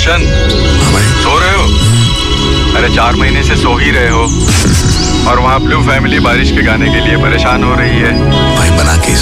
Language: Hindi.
रोशन, हाँ भाई। सो रहे हो? अरे 4 महीने से सो ही रहे हो और वहाँ ब्लू फैमिली बारिश के गाने के लिए परेशान हो रही है। भाई बना के